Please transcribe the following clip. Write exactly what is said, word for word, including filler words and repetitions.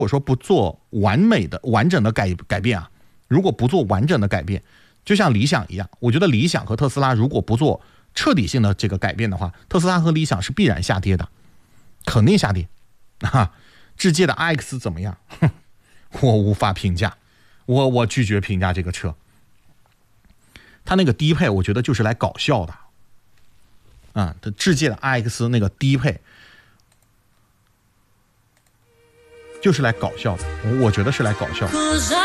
果说不做完美的、完整的改改变啊，如果不做完整的改变，就像理想一样，我觉得理想和特斯拉如果不做彻底性的这个改变的话，特斯拉和理想是必然下跌的，肯定下跌。啊，智界的 I X 怎么样？哼，我无法评价，我我拒绝评价这个车。它那个低配，我觉得就是来搞笑的。啊，它智界的 I X 那个低配，就是来搞笑的，我觉得是来搞笑的。